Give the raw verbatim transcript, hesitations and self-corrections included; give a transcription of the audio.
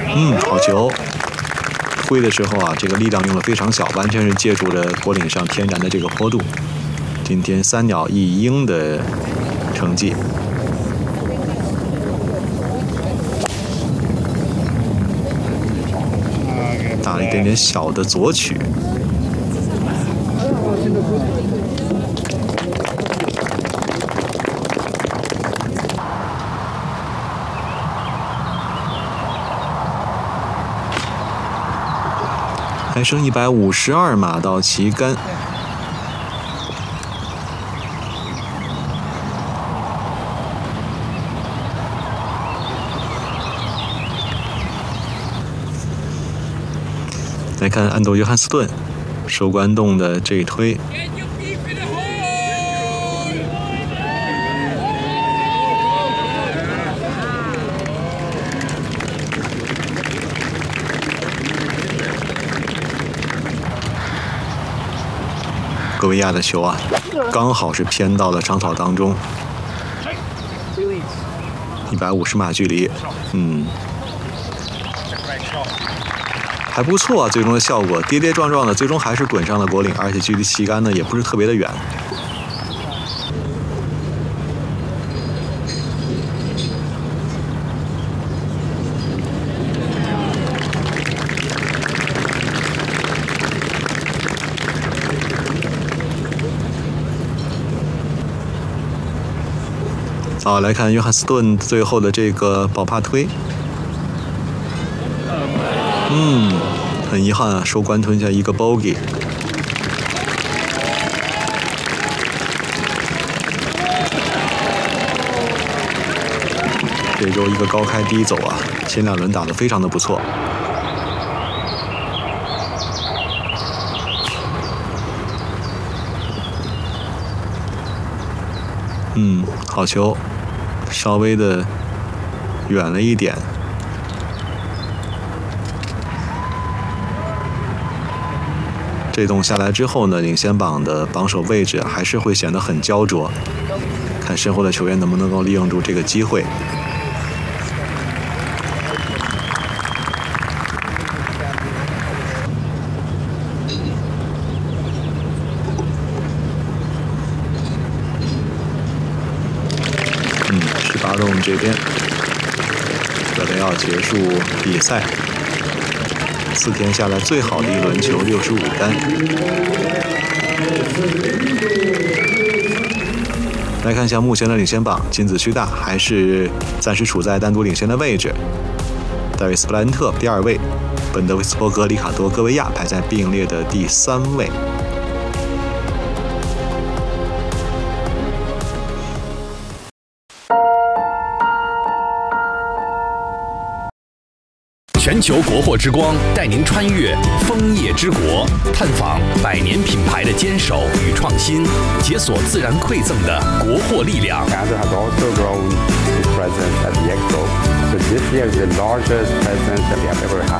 嗯，好球！挥的时候啊，这个力量用的非常小，完全是借助了果岭上天然的这个坡度。今天三鸟一鹰的成绩。打了一点点小的左曲。还剩一百五十二码到旗杆。来看安斗约翰斯顿收官洞的这一推。戈维亚的球啊，刚好是偏到了长草当中，一百五十码距离，嗯，还不错啊，最终的效果跌跌撞撞的，最终还是滚上了果岭，而且距离旗杆呢也不是特别的远。好，来看约翰斯顿最后的这个保帕推。嗯，很遗憾啊，收官吞下一个 bogey。这周一个高开低走啊，前两轮打得非常的不错。嗯，好球。稍微的远了一点，这洞下来之后呢，领先榜的榜首位置还是会显得很焦灼，看身后的球员能不能够利用住这个机会。八洞这边准备要结束比赛，四天下来最好的一轮球，六十五杆。来看一下目前的领先榜，金子虚大还是暂时处在单独领先的位置，戴维斯布莱恩特第二位，本德维斯伯格、里卡多、戈维亚排在并列的第三位。 全球国货之光带您穿越枫叶之国，探访百年品牌的坚守与创新，解锁自然馈赠的国货力量。 Canada has also grown its presence at the Expo, so this year is the largest presence that we have ever had.